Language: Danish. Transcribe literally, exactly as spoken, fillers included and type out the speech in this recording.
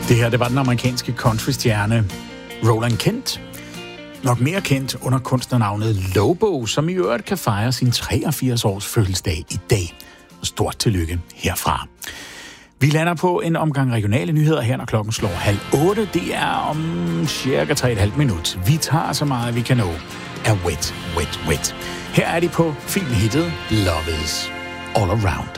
Det her, det var den amerikanske countrystjerne Roland Kent. Nok mere kendt under kunstnernavnet Lobo, som i øvrigt kan fejre sin treogfirs års fødselsdag i dag. Stort tillykke herfra. Vi lander på en omgang regionale nyheder her, når klokken slår halv otte. Det er om cirka tre og et halvt minut. Vi tager så meget, vi kan nå af Wet, Wet, Wet. Her er de på filmhittet Love Is All Around.